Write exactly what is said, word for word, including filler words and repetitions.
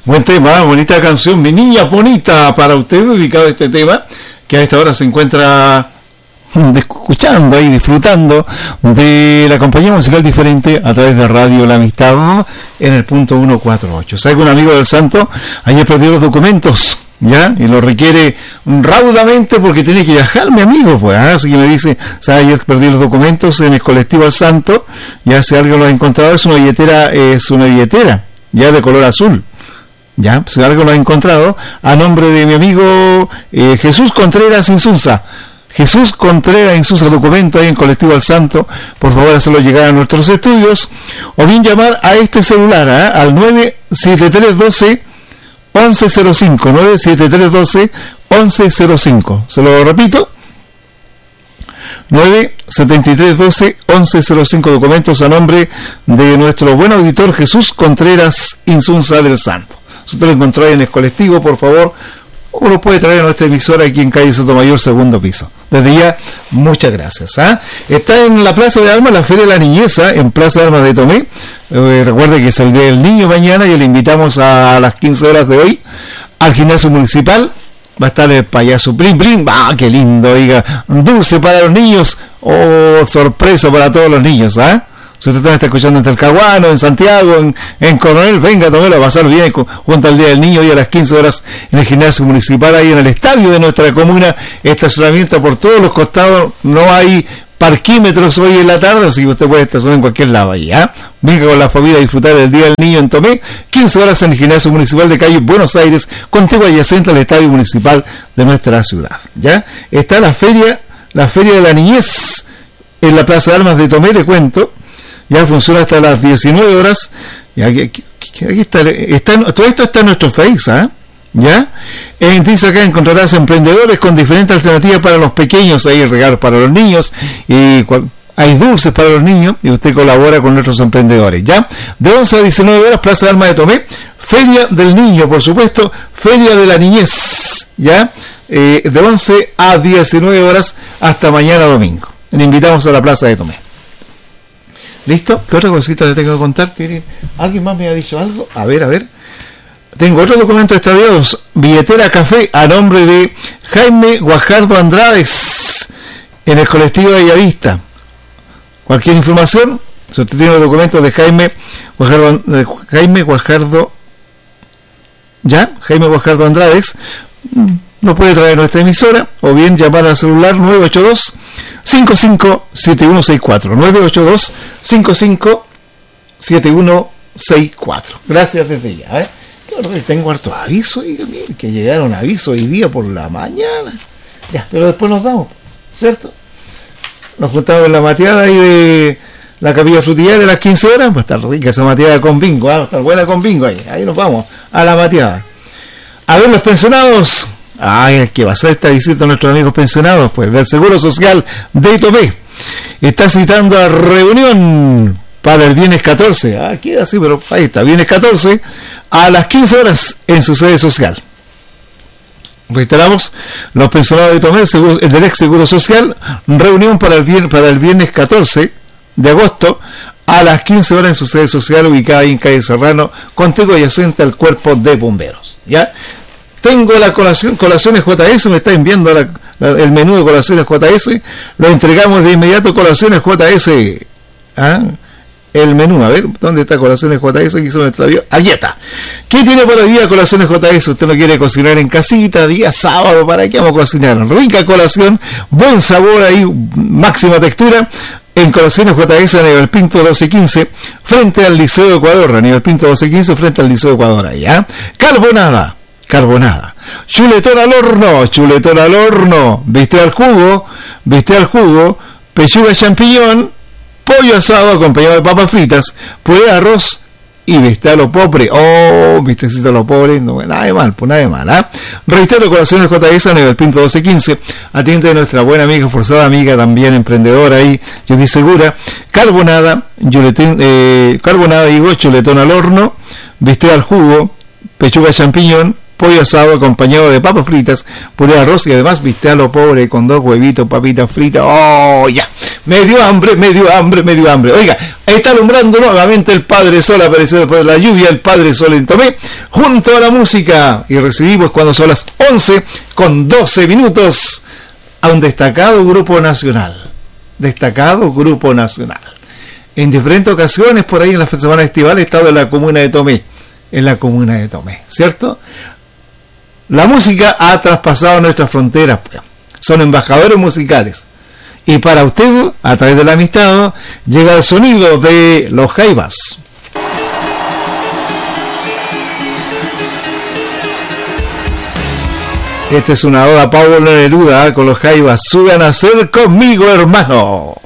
Buen tema, bonita canción, Mi Niña Bonita, para usted dedicado a este tema, que a esta hora se encuentra escuchando y disfrutando de la compañía musical diferente a través de Radio La Amistad en el punto ciento cuarenta y ocho. ¿Sabe que un amigo del santo ayer perdió los documentos? ¿Ya? Y lo requiere raudamente porque tiene que viajar, mi amigo, pues, ¿ah? Así que me dice, ¿sabes? Ayer perdí los documentos en el colectivo al santo, ya si alguien lo ha encontrado, es una billetera, es una billetera, ya de color azul. Ya, si algo lo ha encontrado, a nombre de mi amigo eh, Jesús Contreras Insunza. Jesús Contreras Insunza, documento ahí en Colectivo al Santo, por favor hacerlo llegar a nuestros estudios, o bien llamar a este celular, ¿eh? Al nueve siete tres uno dos once cero cinco, nueve siete tres uno dos once cero cinco. Se lo repito, nueve siete tres uno dos once cero cinco, documentos a nombre de nuestro buen auditor Jesús Contreras Insunza del Santo. Si usted lo encontró en el colectivo, por favor, o lo puede traer a nuestra emisora aquí en calle Sotomayor, segundo piso. Desde ya, muchas gracias. ¿ah? Está en la Plaza de Armas, la Feria de la Niñez, en Plaza de Armas de Tomé. Eh, recuerde que es el Día del Niño mañana y le invitamos a las quince horas de hoy al gimnasio municipal. Va a estar el payaso Blim Blim. ¡Ah, qué lindo! Oiga, dulce para los niños. ¡Oh, sorpresa para todos los niños! ¿ah? Si usted está escuchando en Talcahuano, en Santiago, en, en Coronel, venga, tómelo, a pasar bien junto al Día del Niño y a las quince horas en el gimnasio municipal, ahí en el estadio de nuestra comuna, estacionamiento por todos los costados, no hay parquímetros hoy en la tarde, así que usted puede estacionar en cualquier lado ahí, ¿ah? ¿eh? Venga con la familia a disfrutar del Día del Niño en Tomé, quince horas en el gimnasio municipal de calle Buenos Aires, contigo adyacente al estadio municipal de nuestra ciudad, ¿ya? Está la feria, la Feria de la Niñez en la Plaza de Armas de Tomé, le cuento. Ya funciona hasta las diecinueve horas. Y aquí, aquí, aquí está, está, todo esto está en nuestro Face, ¿eh? ¿Ya? Eh, dice acá encontrarás emprendedores con diferentes alternativas para los pequeños. Hay regalos para los niños y cual, hay dulces para los niños y usted colabora con nuestros emprendedores, ¿ya? De once a diecinueve horas, Plaza de Armas de Tomé, Feria del Niño, por supuesto, Feria de la Niñez, ¿ya? Eh, de once a diecinueve horas hasta mañana domingo. Le invitamos a la Plaza de Tomé. ¿Listo? ¿Qué otra cosita le tengo que contar? ¿Alguien más me ha dicho algo? A ver, a ver. Tengo otro documento extraviados. Billetera café a nombre de Jaime Guajardo Andrades en el colectivo de Bellavista. Cualquier información, si usted tiene los documentos de Jaime Guajardo, de Jaime Guajardo, ¿ya? Jaime Guajardo Andrades, lo puede traer a nuestra emisora o bien llamar al celular nueve ocho dos cinco cinco siete uno seis cuatro, nueve ocho dos cinco cinco siete uno seis cuatro. Gracias desde ya, ¿eh? Tengo harto aviso y que llegaron avisos hoy día por la mañana. Ya, pero después nos damos, ¿cierto? Nos juntamos en la mateada ahí de la Capilla Frutillar de las quince horas. Va a estar rica esa mateada con bingo, ¿eh? Va a estar buena con bingo ahí. Ahí nos vamos a la mateada. A ver, los pensionados. Ay, ¿qué va a ser esta visita a nuestros amigos pensionados? Pues del Seguro Social de Tomé. Está citando a reunión para el viernes catorce. Ah, queda así, pero ahí está, viernes catorce a las quince horas en su sede social. Reiteramos, los pensionados de Tomé, el del ex Seguro Social, reunión para el viernes, para el viernes catorce de agosto a las quince horas en su sede social ubicada ahí en calle Serrano, contigo adyacente al cuerpo de bomberos. ¿Ya? Tengo la colación, colaciones J S, me está enviando la, la, el menú de colaciones J S, lo entregamos de inmediato, colaciones J S, ¿ah? El menú, a ver, ¿dónde está colaciones J S? Aquí se me extravió, aquí está. ¿Qué tiene para hoy día colaciones J S? Usted no quiere cocinar en casita, día sábado, ¿para qué vamos a cocinar? Rica colación, buen sabor ahí, máxima textura, en colaciones J S a nivel Pinto doce quince, frente al Liceo de Ecuador, a nivel Pinto doce quince, frente al Liceo de Ecuador, ahí, ¿ah? Carbonada. Carbonada, chuletón al horno, chuletón al horno, viste al jugo, viste al jugo, pechuga champiñón, pollo asado acompañado de papas fritas, puré de arroz y viste a lo pobre. Oh, vistecito a lo pobre, no, nada de mal, pues nada de mal, ¿ah? ¿eh? Reitero, colaciones J S a nivel Pinto doce quince, atiende de nuestra buena amiga, forzada amiga, también emprendedora ahí, yo estoy segura, carbonada, chuletón, eh, carbonada, digo, chuletón al horno, viste al jugo, pechuga champiñón, pollo asado acompañado de papas fritas, puré de arroz y además viste a lo pobre con dos huevitos, papitas fritas. ¡Oh, ya! Me dio hambre, me dio hambre, me dio hambre. Oiga, está alumbrando nuevamente el Padre Sol, apareció después de la lluvia, el Padre Sol en Tomé, junto a la música. Y recibimos cuando son las once con doce minutos a un destacado grupo nacional. Destacado grupo nacional. En diferentes ocasiones, por ahí en la semana estival, he estado en la comuna de Tomé. En la comuna de Tomé, ¿cierto? La música ha traspasado nuestras fronteras, pues. Son embajadores musicales. Y para usted, a través de la amistad, llega el sonido de los Jaivas. Esta es una oda a Pablo Neruda, ¿eh? Con los Jaivas. Sube a nacer conmigo, hermano.